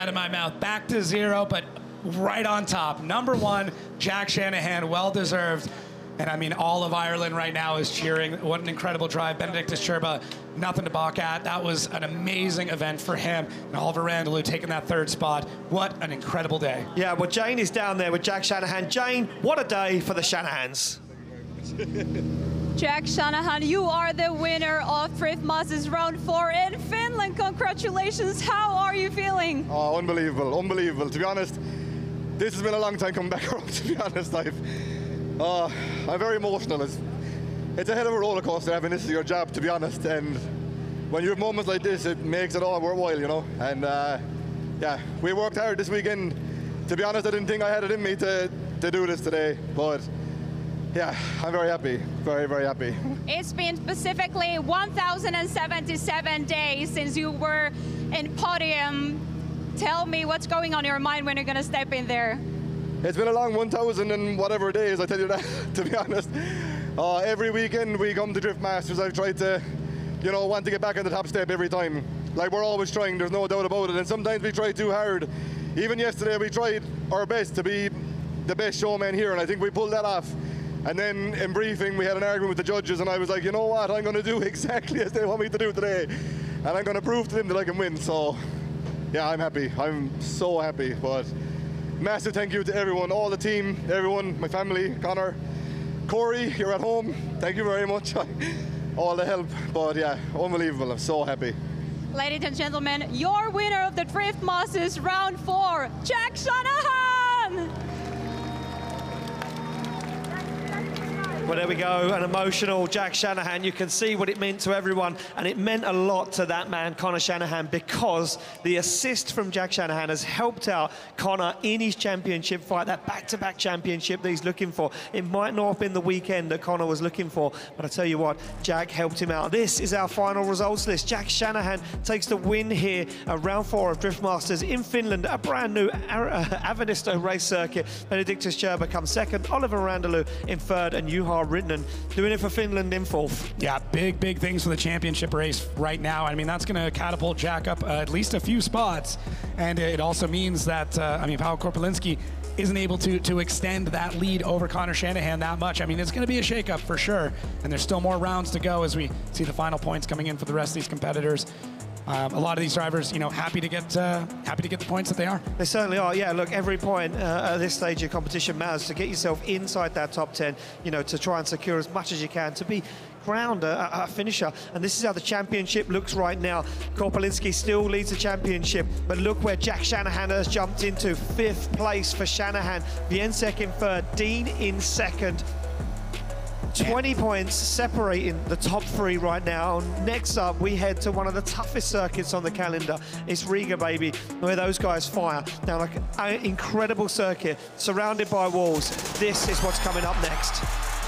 out of my mouth. Back to zero, but right on top. Number one, Jack Shanahan, well-deserved. And I mean, all of Ireland right now is cheering. What an incredible drive. Benedictus Sherba, nothing to balk at. That was an amazing event for him. And Oliver Randalou taking that third spot. What an incredible day. Yeah, well, Jane is down there with Jack Shanahan. Jane, what a day for the Shanahans. Jack Shanahan, you are the winner of Thrift Masters Round 4 in Finland. Congratulations. How are you feeling? Oh, unbelievable, unbelievable. To be honest, this has been a long time coming back around, to be honest. I'm very emotional. It's a hell of a roller coaster having this as your job, to be honest. And when you have moments like this, it makes it all worthwhile, you know. And yeah, we worked hard this weekend. To be honest, I didn't think I had it in me to do this today, but yeah, I'm very happy, very, very happy. It's been specifically 1,077 days since you were in podium. Tell me what's going on in your mind when you're going to step in there. It's been a long 1,000 and whatever days, I tell you that, to be honest. Every weekend we come to Drift Masters, I've tried to, you know, want to get back on the top step every time. Like, we're always trying, there's no doubt about it, and sometimes we try too hard. Even yesterday we tried our best to be the best showman here, and I think we pulled that off. And then in briefing, we had an argument with the judges, and I was like, you know what, I'm going to do exactly as they want me to do today. And I'm going to prove to them that I can win. So, yeah, I'm happy. I'm so happy. But massive thank you to everyone, all the team, everyone, my family, Connor, Corey, you're at home. Thank you very much. All the help. But yeah, unbelievable. I'm so happy. Ladies and gentlemen, your winner of the Thrift Masters Round 4, Jack Shanahan! Well, there we go, an emotional Jack Shanahan. You can see what it meant to everyone, and it meant a lot to that man, Conor Shanahan, because the assist from Jack Shanahan has helped out Conor in his championship fight, that back-to-back championship that he's looking for. It might not have been the weekend that Conor was looking for, but I tell you what, Jack helped him out. This is our final results list. Jack Shanahan takes the win here at Round 4 of Drift Masters in Finland, a brand new Avanisto race circuit. Benedictus Sherba comes second, Oliver Randalou in third, and Juha Rinnan doing it for Finland in fourth. Yeah, big things for the championship race right now. I mean, that's going to catapult Jack up at least a few spots. And it also means that, I mean, Pavel Korpelinski isn't able to extend that lead over Conor Shanahan that much. I mean, it's going to be a shakeup for sure. And there's still more rounds to go as we see the final points coming in for the rest of these competitors. A lot of these drivers, you know, happy to get the points that they are. They certainly are. Yeah, look, every point at this stage of competition matters to get yourself inside that top 10. You know, to try and secure as much as you can to be crowned a finisher. And this is how the championship looks right now. Korpelinski still leads the championship, but look where Jack Shanahan has jumped into. 5th place for Shanahan. Viensek in third, Dean in second. 20 points separating the top 3 right now. Next up, we head to one of the toughest circuits on the calendar. It's Riga, baby, where those guys fire. Now, like an incredible circuit, surrounded by walls. This is what's coming up next.